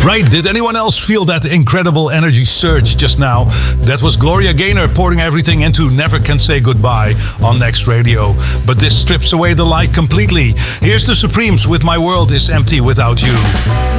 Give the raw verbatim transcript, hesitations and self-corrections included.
Right, did anyone else feel that incredible energy surge just now? That was Gloria Gaynor pouring everything into Never Can Say Goodbye on Next Radio. But this strips away the light completely. Here's the Supremes with My World Is Empty Without You.